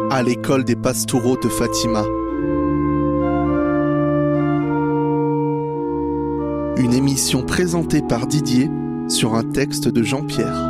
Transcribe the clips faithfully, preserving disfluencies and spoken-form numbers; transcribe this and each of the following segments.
à l'école des Pastoureaux de Fatima. Une émission présentée par Didier sur un texte de Jean-Pierre.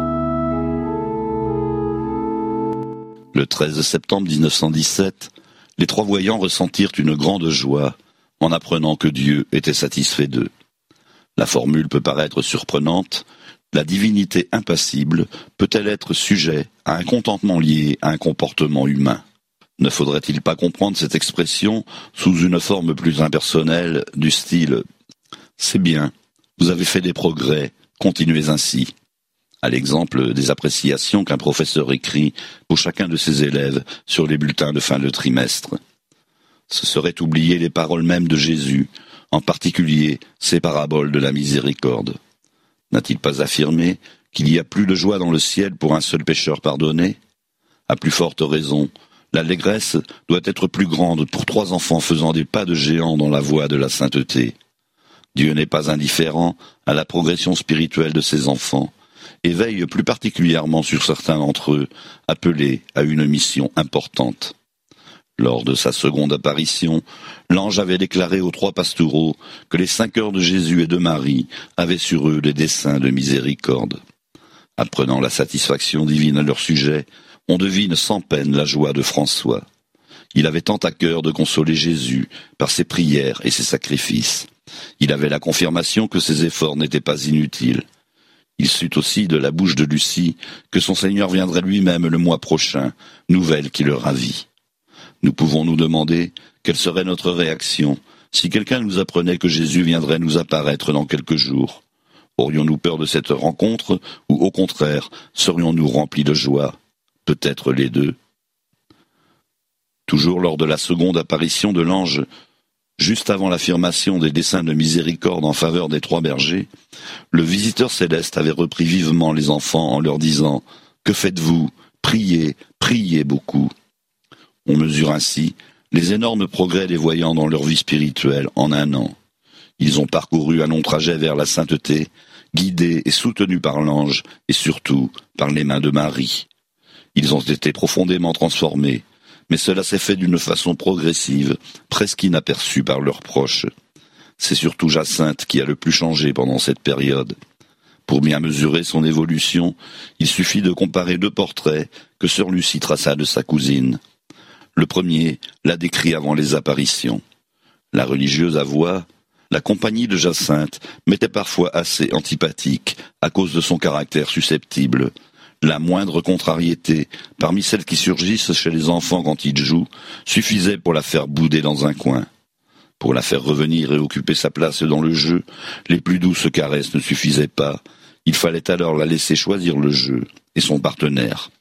Le treize septembre mille neuf cent dix-sept, les trois voyants ressentirent une grande joie en apprenant que Dieu était satisfait d'eux. La formule peut paraître surprenante. La divinité impassible peut-elle être sujet à un contentement lié à un comportement humain ? Ne faudrait-il pas comprendre cette expression sous une forme plus impersonnelle du style « C'est bien, vous avez fait des progrès, continuez ainsi ». À l'exemple des appréciations qu'un professeur écrit pour chacun de ses élèves sur les bulletins de fin de trimestre. Ce serait oublier les paroles mêmes de Jésus, en particulier ses paraboles de la miséricorde. N'a-t-il pas affirmé qu'il y a plus de joie dans le ciel pour un seul pécheur pardonné ? À plus forte raison, l'allégresse doit être plus grande pour trois enfants faisant des pas de géant dans la voie de la sainteté. Dieu n'est pas indifférent à la progression spirituelle de ses enfants et veille plus particulièrement sur certains d'entre eux, appelés à une mission importante. Lors de sa seconde apparition, l'ange avait déclaré aux trois pastoureaux que les cinq heures de Jésus et de Marie avaient sur eux des desseins de miséricorde. Apprenant la satisfaction divine à leur sujet, on devine sans peine la joie de François. Il avait tant à cœur de consoler Jésus par ses prières et ses sacrifices. Il avait la confirmation que ses efforts n'étaient pas inutiles. Il sut aussi de la bouche de Lucie que son Seigneur viendrait lui-même le mois prochain, nouvelle qui le ravit. Nous pouvons nous demander quelle serait notre réaction si quelqu'un nous apprenait que Jésus viendrait nous apparaître dans quelques jours. Aurions-nous peur de cette rencontre ou au contraire serions-nous remplis de joie ? Peut-être les deux. Toujours lors de la seconde apparition de l'ange, juste avant l'affirmation des desseins de miséricorde en faveur des trois bergers, le visiteur céleste avait repris vivement les enfants en leur disant « Que faites-vous ? Priez, priez beaucoup ». On mesure ainsi les énormes progrès des voyants dans leur vie spirituelle en un an. Ils ont parcouru un long trajet vers la sainteté, guidés et soutenus par l'ange et surtout par les mains de Marie. Ils ont été profondément transformés, mais cela s'est fait d'une façon progressive, presque inaperçue par leurs proches. C'est surtout Jacinthe qui a le plus changé pendant cette période. Pour bien mesurer son évolution, il suffit de comparer deux portraits que sœur Lucie traça de sa cousine. Le premier l'a décrit avant les apparitions. La religieuse avoua, la compagnie de Jacinthe m'était parfois assez antipathique à cause de son caractère susceptible. La moindre contrariété, parmi celles qui surgissent chez les enfants quand ils jouent, suffisait pour la faire bouder dans un coin. Pour la faire revenir et occuper sa place dans le jeu, les plus douces caresses ne suffisaient pas. Il fallait alors la laisser choisir le jeu et son partenaire.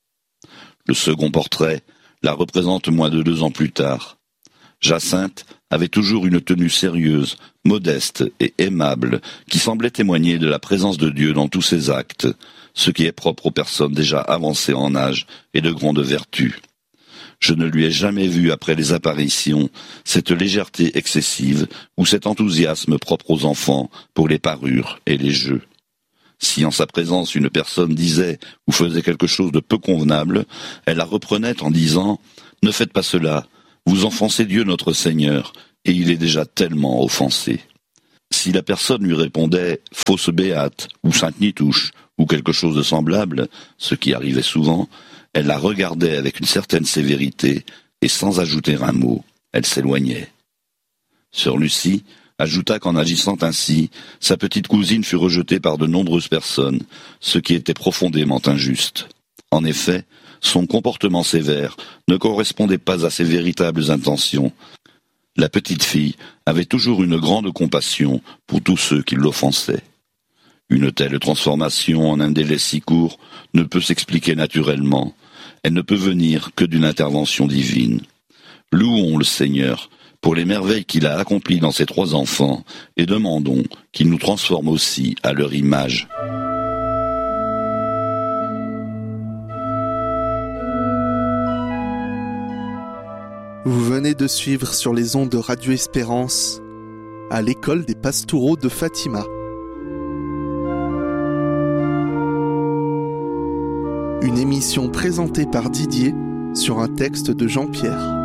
Le second portrait la représente moins de deux ans plus tard. Jacinthe avait toujours une tenue sérieuse, modeste et aimable, qui semblait témoigner de la présence de Dieu dans tous ses actes, ce qui est propre aux personnes déjà avancées en âge et de grande vertu. Je ne lui ai jamais vu après les apparitions cette légèreté excessive ou cet enthousiasme propre aux enfants pour les parures et les jeux. Si en sa présence une personne disait ou faisait quelque chose de peu convenable, elle la reprenait en disant « Ne faites pas cela, vous offensez Dieu notre Seigneur, et il est déjà tellement offensé. » Si la personne lui répondait « Fausse béate » ou « Sainte Nitouche » ou quelque chose de semblable, ce qui arrivait souvent, elle la regardait avec une certaine sévérité et sans ajouter un mot, elle s'éloignait. Sœur Lucie ajouta qu'en agissant ainsi, sa petite cousine fut rejetée par de nombreuses personnes, ce qui était profondément injuste. En effet, son comportement sévère ne correspondait pas à ses véritables intentions. La petite fille avait toujours une grande compassion pour tous ceux qui l'offensaient. Une telle transformation en un délai si court ne peut s'expliquer naturellement. Elle ne peut venir que d'une intervention divine. Louons le Seigneur pour les merveilles qu'il a accomplies dans ses trois enfants et demandons qu'il nous transforme aussi à leur image. Vous venez de suivre sur les ondes de Radio Espérance à l'école des Pastoureaux de Fatima. Une émission présentée par Didier sur un texte de Jean-Pierre.